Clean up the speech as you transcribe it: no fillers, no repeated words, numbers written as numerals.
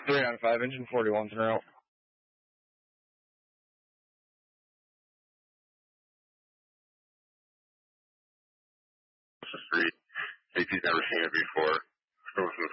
3 on 5, engine 41's en route. This is 3. AP's never seen it before. Goes to the